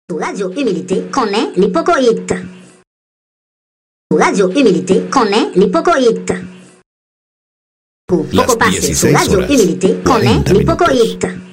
Radio Humilité connaît l'hypocoïte. Radio Humilité connaît l'hypocoïte. Poco Las pase su 16 Radio horas, Humilité connaît 40 minutos. l'hypocoïte.